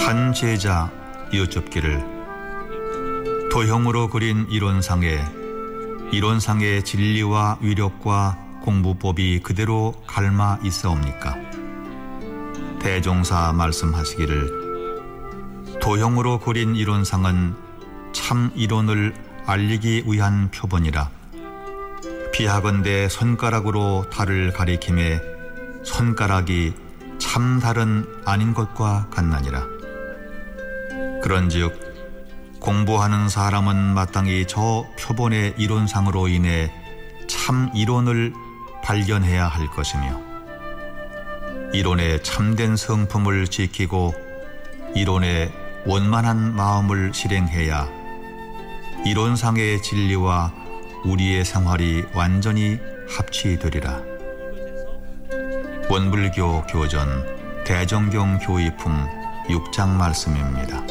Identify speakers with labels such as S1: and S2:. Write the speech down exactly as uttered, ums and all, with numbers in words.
S1: 한 제자 여쭙기를 도형으로 그린 이론상에 이론상의 진리와 위력과 공부법이 그대로 갈마 있사옵니까? 대종사 말씀하시기를 도형으로 그린 이론상은 참 이론을 알리기 위한 표본이라 비하건대 손가락으로 달을 가리킴에 손가락이 참 달은 아닌 것과 같나니라. 그런즉 공부하는 사람은 마땅히 저 표본의 이론상으로 인해 참 이론을 발견해야 할 것이며 이론의 참된 성품을 지키고 이론의 원만한 마음을 실행해야 이론상의 진리와 우리의 생활이 완전히 합치되리라. 원불교 교전 대정경 교의품 육 장 말씀입니다.